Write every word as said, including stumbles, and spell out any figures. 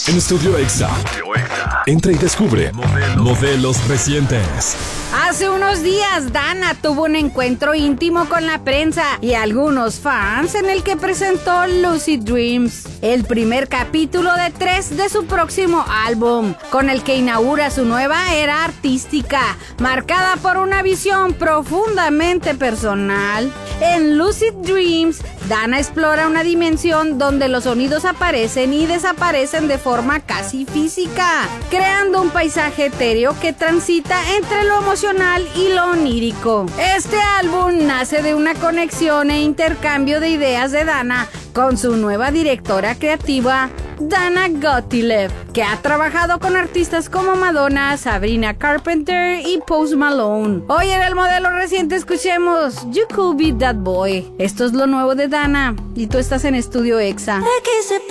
En Estudio Exa. Entra y descubre modelos recientes. Hace unos días, Dana tuvo un encuentro íntimo con la prensa y algunos fans en el que presentó Lucid Dreams, el primer capítulo de tres de su próximo álbum, con el que inaugura su nueva era artística, marcada por una visión profundamente personal. En Lucid Dreams, Dana explora una dimensión donde los sonidos aparecen y desaparecen de forma casi física, creando un paisaje etéreo que transita entre lo emocional y lo onírico. Este álbum nace de una conexión e intercambio de ideas de Dana con su nueva directora creativa, Dana Gottlieb, que ha trabajado con artistas como Madonna, Sabrina Carpenter y Post Malone. Hoy en el modelo reciente escuchemos You Could Be That Boy. Esto es lo nuevo de Dana y tú estás en Estudio Exa.